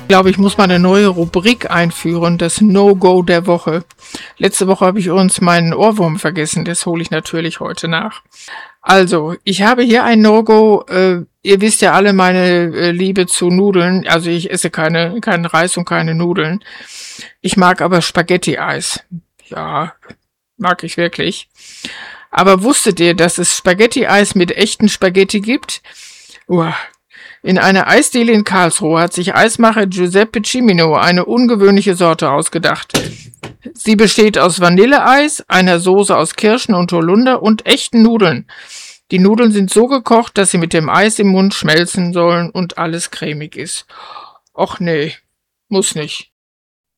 Ich glaube, ich muss mal eine neue Rubrik einführen, das No-Go der Woche. Letzte Woche habe ich übrigens meinen Ohrwurm vergessen, das hole ich natürlich heute nach. Also, ich habe hier ein No-Go. Ihr wisst ja alle meine Liebe zu Nudeln. Also ich esse keinen Reis und keine Nudeln. Ich mag aber Spaghetti-Eis. Ja, mag ich wirklich. Aber wusstet ihr, dass es Spaghetti-Eis mit echten Spaghetti gibt? Uah. In einer Eisdiele in Karlsruhe hat sich Eismacher Giuseppe Cimino eine ungewöhnliche Sorte ausgedacht. Sie besteht aus Vanilleeis, einer Soße aus Kirschen und Holunder und echten Nudeln. Die Nudeln sind so gekocht, dass sie mit dem Eis im Mund schmelzen sollen und alles cremig ist. Och nee, muss nicht.